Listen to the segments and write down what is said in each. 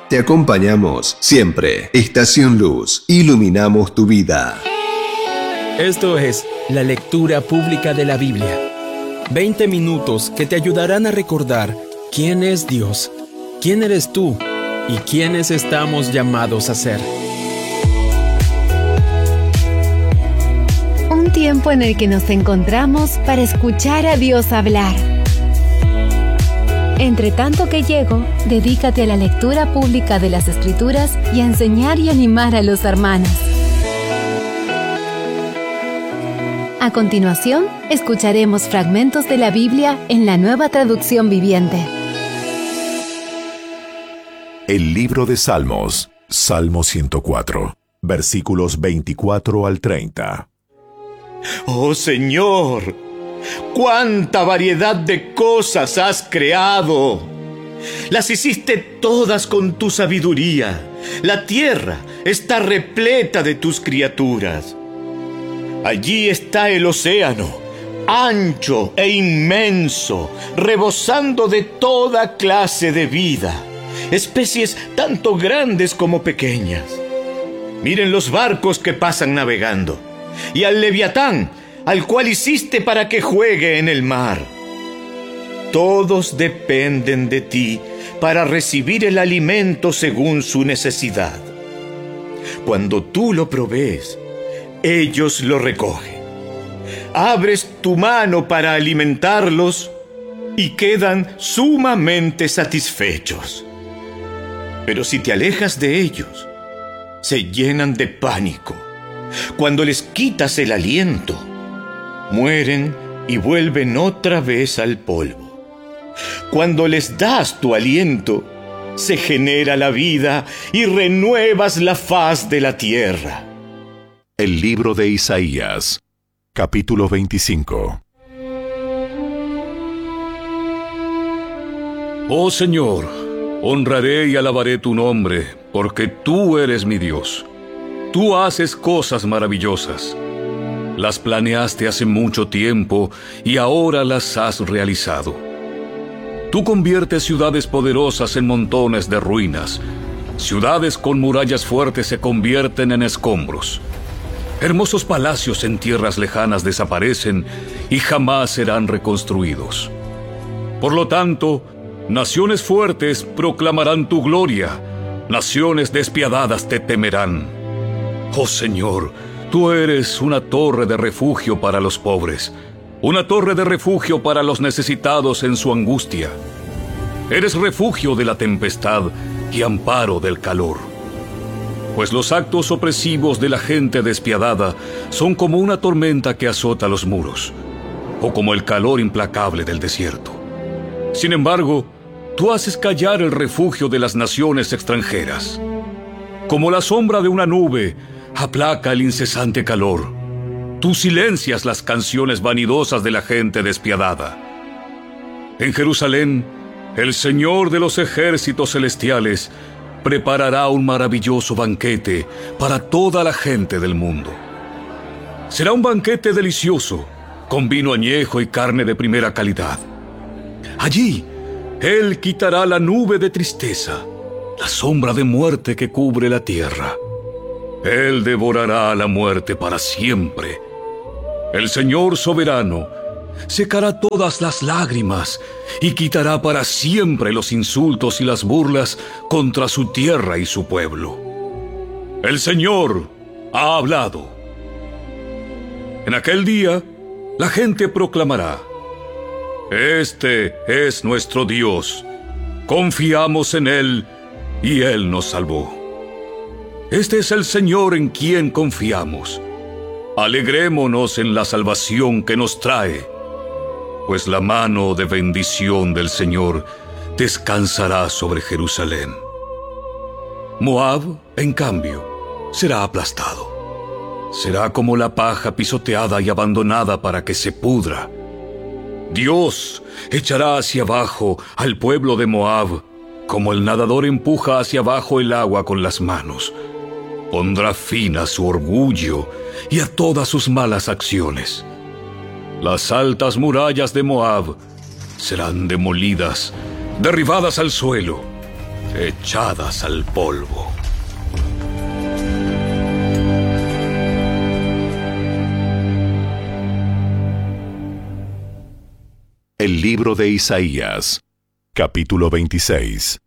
Te acompañamos siempre. Estación Luz, iluminamos tu vida. Esto es la lectura pública de la Biblia. 20 minutos que te ayudarán a recordar quién es Dios, quién eres tú y quiénes estamos llamados a ser. Un tiempo en el que nos encontramos para escuchar a Dios hablar. Entre tanto que llego, dedícate a la lectura pública de las Escrituras y a enseñar y animar a los hermanos. A continuación, escucharemos fragmentos de la Biblia en la Nueva Traducción Viviente. El libro de Salmos, Salmo 104, versículos 24 al 30. ¡Oh Señor! ¡Cuánta variedad de cosas has creado! Las hiciste todas con tu sabiduría. La tierra está repleta de tus criaturas. Allí está el océano, ancho e inmenso, rebosando de toda clase de vida, especies tanto grandes como pequeñas. Miren los barcos que pasan navegando, y al leviatán, al cual hiciste para que juegue en el mar. Todos dependen de ti para recibir el alimento según su necesidad. Cuando tú lo provees, ellos lo recogen. Abres tu mano para alimentarlos y quedan sumamente satisfechos. Pero si te alejas de ellos, se llenan de pánico. Cuando les quitas el aliento, mueren y vuelven otra vez al polvo. Cuando les das tu aliento, se genera la vida y renuevas la faz de la tierra. El libro de Isaías, capítulo 25. Oh Señor, honraré y alabaré tu nombre, porque tú eres mi Dios. Tú haces cosas maravillosas. Las planeaste hace mucho tiempo y ahora las has realizado. Tú conviertes ciudades poderosas en montones de ruinas. Ciudades con murallas fuertes se convierten en escombros. Hermosos palacios en tierras lejanas desaparecen y jamás serán reconstruidos. Por lo tanto, naciones fuertes proclamarán tu gloria. Naciones despiadadas te temerán. Oh Señor, tú eres una torre de refugio para los pobres, una torre de refugio para los necesitados en su angustia. Eres refugio de la tempestad y amparo del calor. Pues los actos opresivos de la gente despiadada son como una tormenta que azota los muros, o como el calor implacable del desierto. Sin embargo, tú haces callar el refugio de las naciones extranjeras. Como la sombra de una nube, aplaca el incesante calor. Tú silencias las canciones vanidosas de la gente despiadada. En Jerusalén, el Señor de los ejércitos celestiales preparará un maravilloso banquete para toda la gente del mundo. Será un banquete delicioso, con vino añejo y carne de primera calidad. Allí, Él quitará la nube de tristeza, la sombra de muerte que cubre la tierra. Él devorará a la muerte para siempre. El Señor soberano secará todas las lágrimas y quitará para siempre los insultos y las burlas contra su tierra y su pueblo. El Señor ha hablado. En aquel día, la gente proclamará: Este es nuestro Dios. Confiamos en Él y Él nos salvó. Este es el Señor en quien confiamos. Alegrémonos en la salvación que nos trae, pues la mano de bendición del Señor descansará sobre Jerusalén. Moab, en cambio, será aplastado. Será como la paja pisoteada y abandonada para que se pudra. Dios echará hacia abajo al pueblo de Moab, como el nadador empuja hacia abajo el agua con las manos. Pondrá fin a su orgullo y a todas sus malas acciones. Las altas murallas de Moab serán demolidas, derribadas al suelo. echadas al polvo. El libro de Isaías, capítulo 26.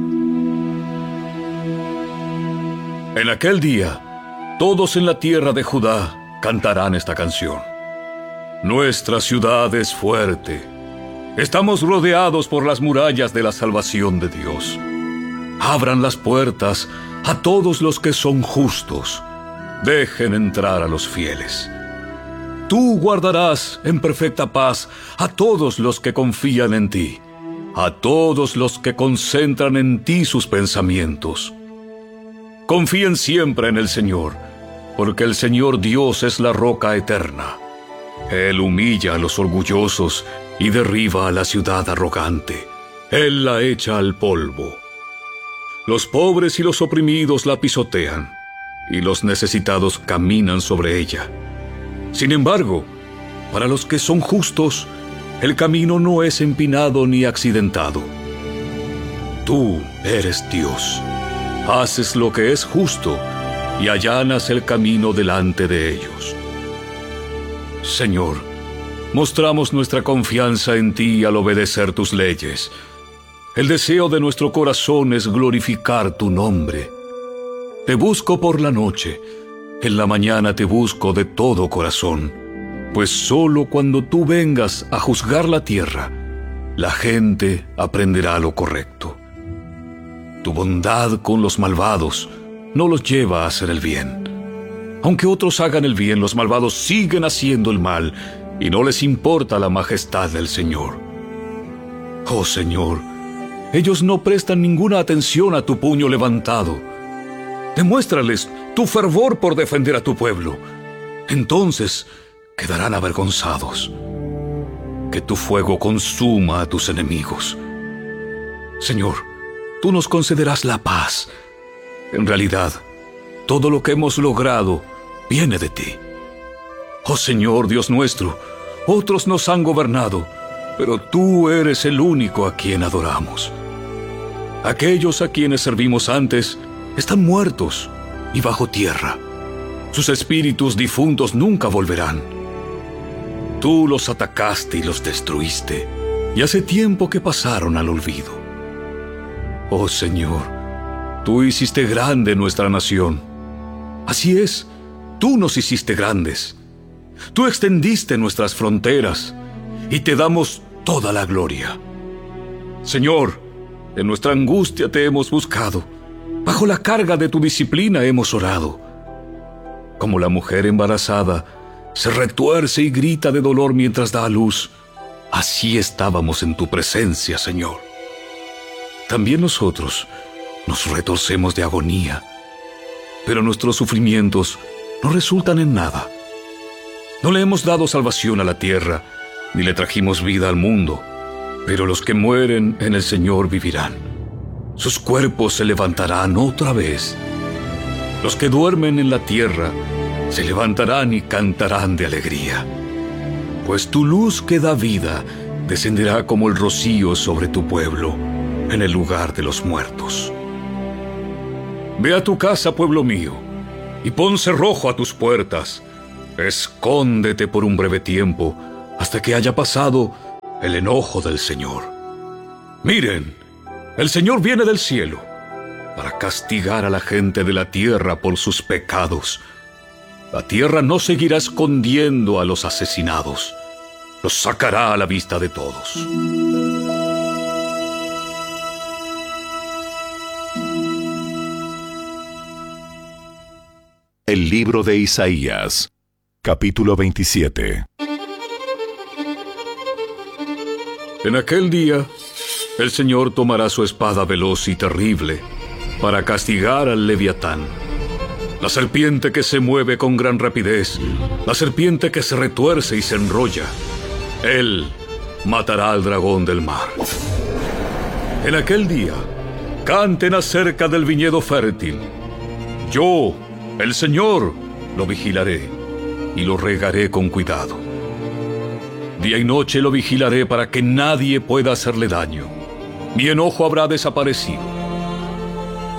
En aquel día, todos en la tierra de Judá cantarán esta canción. Nuestra ciudad es fuerte. Estamos rodeados por las murallas de la salvación de Dios. Abran las puertas a todos los que son justos. Dejen entrar a los fieles. Tú guardarás en perfecta paz a todos los que confían en ti, a todos los que concentran en ti sus pensamientos. Confíen siempre en el Señor, porque el Señor Dios es la roca eterna. Él humilla a los orgullosos y derriba a la ciudad arrogante. Él la echa al polvo. Los pobres y los oprimidos la pisotean, y los necesitados caminan sobre ella. Sin embargo, para los que son justos, el camino no es empinado ni accidentado. Tú eres Dios. Haces lo que es justo y allanas el camino delante de ellos. Señor, mostramos nuestra confianza en ti al obedecer tus leyes. El deseo de nuestro corazón es glorificar tu nombre. Te busco por la noche. En la mañana te busco de todo corazón, pues solo cuando tú vengas a juzgar la tierra, la gente aprenderá lo correcto. Tu bondad con los malvados no los lleva a hacer el bien. Aunque otros hagan el bien, los malvados siguen haciendo el mal y no les importa la majestad del Señor. Oh Señor, ellos no prestan ninguna atención a tu puño levantado. Demuéstrales tu fervor por defender a tu pueblo. Entonces quedarán avergonzados. Que tu fuego consuma a tus enemigos. Señor, tú nos concederás la paz. En realidad, todo lo que hemos logrado viene de ti. Oh Señor, Dios nuestro, otros nos han gobernado, pero tú eres el único a quien adoramos. Aquellos a quienes servimos antes están muertos y bajo tierra. Sus espíritus difuntos nunca volverán. Tú los atacaste y los destruiste, y hace tiempo que pasaron al olvido. Oh Señor, tú hiciste grande nuestra nación. Así es, tú nos hiciste grandes. Tú extendiste nuestras fronteras, y te damos toda la gloria. Señor, en nuestra angustia te hemos buscado. Bajo la carga de tu disciplina hemos orado. Como la mujer embarazada se retuerce y grita de dolor mientras da a luz, así estábamos en tu presencia, Señor. También nosotros nos retorcemos de agonía, pero nuestros sufrimientos no resultan en nada. No le hemos dado salvación a la tierra, ni le trajimos vida al mundo, pero los que mueren en el Señor vivirán. Sus cuerpos se levantarán otra vez. Los que duermen en la tierra se levantarán y cantarán de alegría. Pues tu luz que da vida descenderá como el rocío sobre tu pueblo, en el lugar de los muertos. Ve a tu casa, pueblo mío, y pon cerrojo a tus puertas. Escóndete por un breve tiempo, hasta que haya pasado el enojo del Señor. Miren, el Señor viene del cielo para castigar a la gente de la tierra por sus pecados. La tierra no seguirá escondiendo a los asesinados. Los sacará a la vista de todos. El libro de Isaías, capítulo 27. En aquel día, el Señor tomará su espada veloz y terrible para castigar al Leviatán, la serpiente que se mueve con gran rapidez, la serpiente que se retuerce y se enrolla. Él matará al dragón del mar. En aquel día, canten acerca del viñedo fértil. Yo, el Señor, lo vigilaré y lo regaré con cuidado. Día y noche lo vigilaré para que nadie pueda hacerle daño. Mi enojo habrá desaparecido.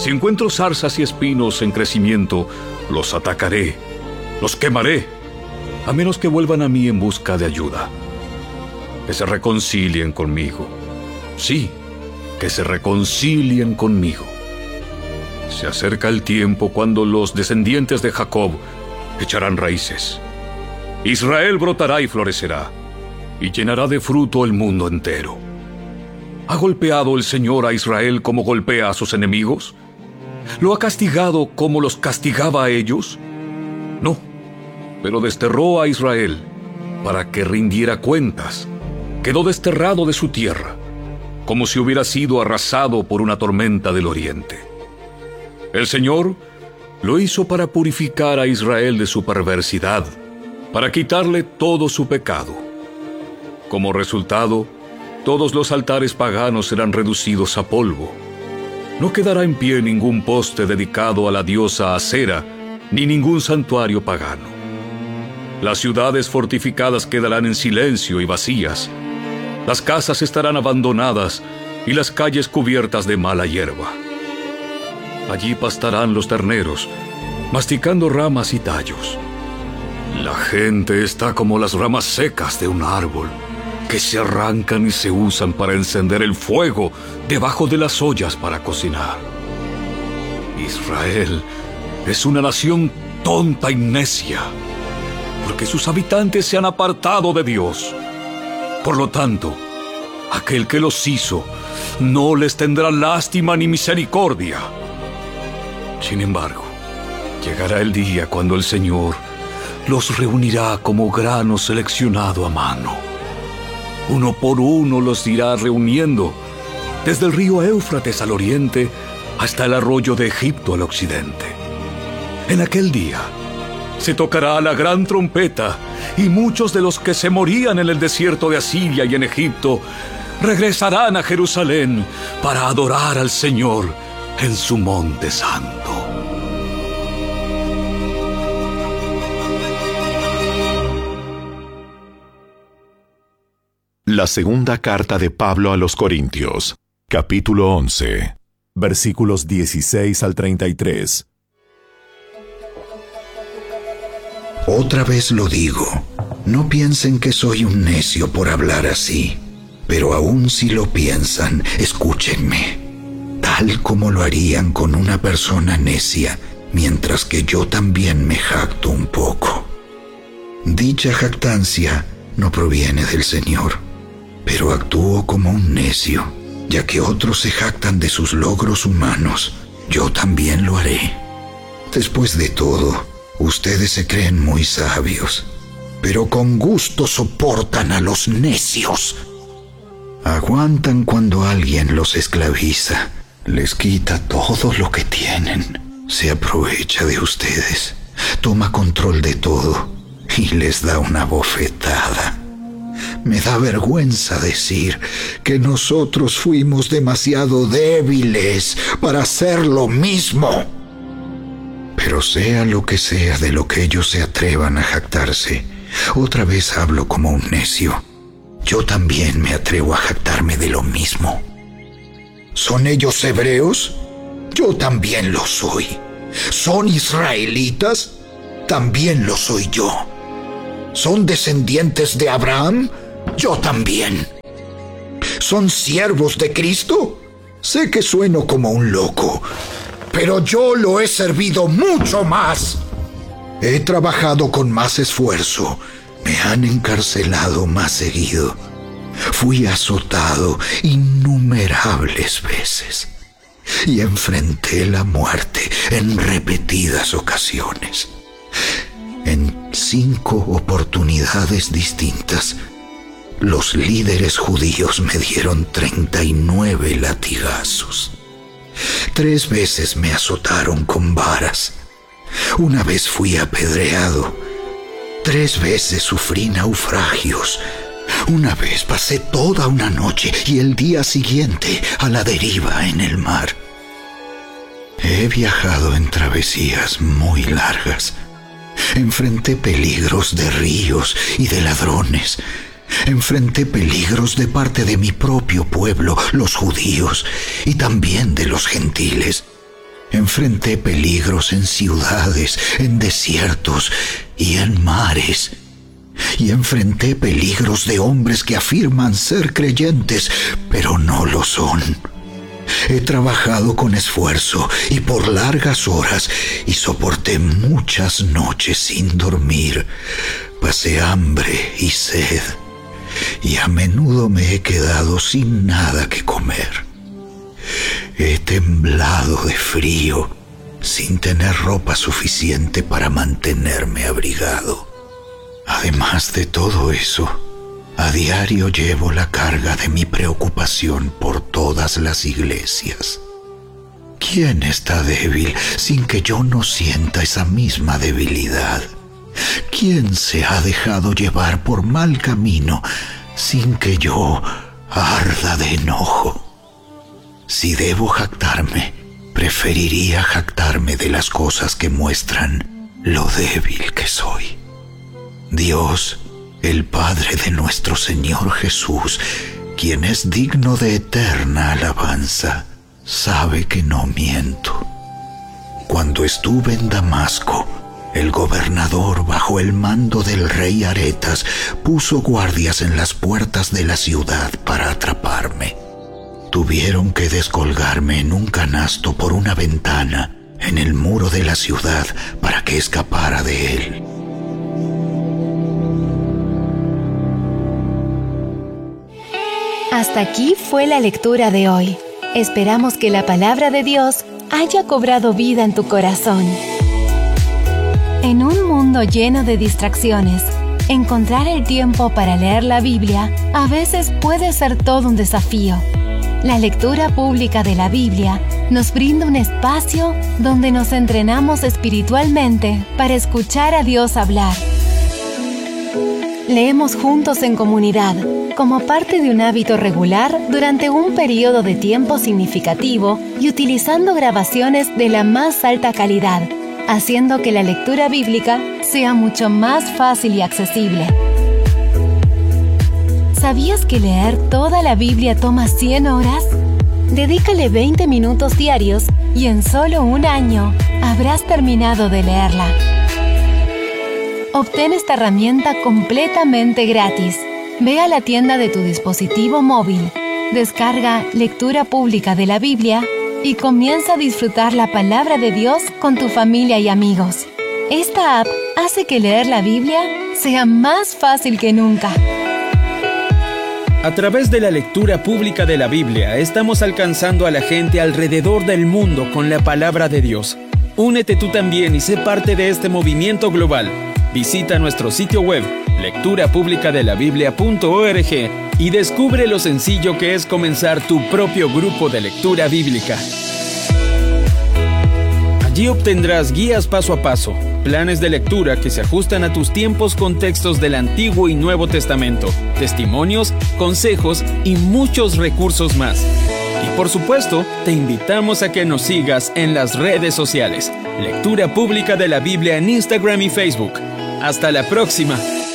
Si encuentro zarzas y espinos en crecimiento, los atacaré, los quemaré, a menos que vuelvan a mí en busca de ayuda. Que se reconcilien conmigo. Sí, que se reconcilien conmigo. Se acerca el tiempo cuando los descendientes de Jacob echarán raíces. Israel brotará y florecerá, y llenará de fruto el mundo entero. ¿Ha golpeado el Señor a Israel como golpea a sus enemigos? ¿Lo ha castigado como los castigaba a ellos? No, pero desterró a Israel para que rindiera cuentas. Quedó desterrado de su tierra, como si hubiera sido arrasado por una tormenta del oriente. El Señor lo hizo para purificar a Israel de su perversidad, para quitarle todo su pecado. Como resultado, todos los altares paganos serán reducidos a polvo. No quedará en pie ningún poste dedicado a la diosa Acera, ni ningún santuario pagano. Las ciudades fortificadas quedarán en silencio y vacías. Las casas estarán abandonadas y las calles cubiertas de mala hierba. Allí pastarán los terneros, masticando ramas y tallos. La gente está como las ramas secas de un árbol, que se arrancan y se usan para encender el fuego debajo de las ollas para cocinar. Israel es una nación tonta y necia, porque sus habitantes se han apartado de Dios. Por lo tanto, aquel que los hizo no les tendrá lástima ni misericordia. Sin embargo, llegará el día cuando el Señor los reunirá como grano seleccionado a mano. Uno por uno los irá reuniendo, desde el río Éufrates al oriente hasta el arroyo de Egipto al occidente. En aquel día se tocará la gran trompeta, y muchos de los que se morían en el desierto de Asiria y en Egipto regresarán a Jerusalén para adorar al Señor en su monte santo. La segunda carta de Pablo a los Corintios, capítulo 11, versículos 16 al 33. Otra vez lo digo, no piensen que soy un necio por hablar así, pero aun si lo piensan, escúchenme, tal como lo harían con una persona necia, mientras que yo también me jacto un poco. Dicha jactancia no proviene del Señor, pero actúo como un necio, ya que otros se jactan de sus logros humanos, yo también lo haré. Después de todo, ustedes se creen muy sabios, pero con gusto soportan a los necios. Aguantan cuando alguien los esclaviza, les quita todo lo que tienen, se aprovecha de ustedes, toma control de todo y les da una bofetada. Me da vergüenza decir que nosotros fuimos demasiado débiles para hacer lo mismo. Pero sea lo que sea de lo que ellos se atrevan a jactarse, otra vez hablo como un necio. Yo también me atrevo a jactarme de lo mismo. ¿Son ellos hebreos? Yo también lo soy. ¿Son israelitas? También lo soy yo. ¿Son descendientes de Abraham? Yo también. ¿Son siervos de Cristo? Sé que sueno como un loco, pero yo lo he servido mucho más. He trabajado con más esfuerzo, me han encarcelado más seguido. Fui azotado innumerables veces y enfrenté la muerte en repetidas ocasiones. En 5 oportunidades distintas, los líderes judíos me dieron 39 latigazos. 3 veces me azotaron con varas. Una vez fui apedreado. 3 veces sufrí naufragios. Una vez pasé toda una noche y el día siguiente a la deriva en el mar. He viajado en travesías muy largas. Enfrenté peligros de ríos y de ladrones. Enfrenté peligros de parte de mi propio pueblo, los judíos, y también de los gentiles. Enfrenté peligros en ciudades, en desiertos y en mares. Y enfrenté peligros de hombres que afirman ser creyentes, pero no lo son. He trabajado con esfuerzo y por largas horas y soporté muchas noches sin dormir. Pasé hambre y sed y a menudo me he quedado sin nada que comer. He temblado de frío sin tener ropa suficiente para mantenerme abrigado. Además de todo eso, a diario llevo la carga de mi preocupación por todas las iglesias. ¿Quién está débil sin que yo no sienta esa misma debilidad? ¿Quién se ha dejado llevar por mal camino sin que yo arda de enojo? Si debo jactarme, preferiría jactarme de las cosas que muestran lo débil que soy. Dios, el Padre de nuestro Señor Jesús, quien es digno de eterna alabanza, sabe que no miento. Cuando estuve en Damasco, el gobernador, bajo el mando del rey Aretas, puso guardias en las puertas de la ciudad para atraparme. Tuvieron que descolgarme en un canasto por una ventana en el muro de la ciudad para que escapara de él. Hasta aquí fue la lectura de hoy. Esperamos que la palabra de Dios haya cobrado vida en tu corazón. En un mundo lleno de distracciones, encontrar el tiempo para leer la Biblia a veces puede ser todo un desafío. La lectura pública de la Biblia nos brinda un espacio donde nos entrenamos espiritualmente para escuchar a Dios hablar. Leemos juntos en comunidad, como parte de un hábito regular durante un periodo de tiempo significativo y utilizando grabaciones de la más alta calidad, haciendo que la lectura bíblica sea mucho más fácil y accesible. ¿Sabías que leer toda la Biblia toma 100 horas? Dedícale 20 minutos diarios y en solo un año habrás terminado de leerla. Obtén esta herramienta completamente gratis. Ve a la tienda de tu dispositivo móvil, descarga Lectura Pública de la Biblia y comienza a disfrutar la palabra de Dios con tu familia y amigos. Esta app hace que leer la Biblia sea más fácil que nunca. A través de la lectura pública de la Biblia, estamos alcanzando a la gente alrededor del mundo con la palabra de Dios. Únete tú también y sé parte de este movimiento global. Visita nuestro sitio web, lecturapublicadelabiblia.org, y descubre lo sencillo que es comenzar tu propio grupo de lectura bíblica. Allí obtendrás guías paso a paso, planes de lectura que se ajustan a tus tiempos con textos del Antiguo y Nuevo Testamento, testimonios, consejos y muchos recursos más. Y por supuesto, te invitamos a que nos sigas en las redes sociales. Lectura Pública de la Biblia en Instagram y Facebook. ¡Hasta la próxima!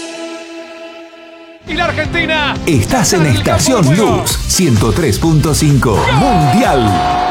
¡Y la Argentina! Estás en Estación Luz 103.5 Mundial.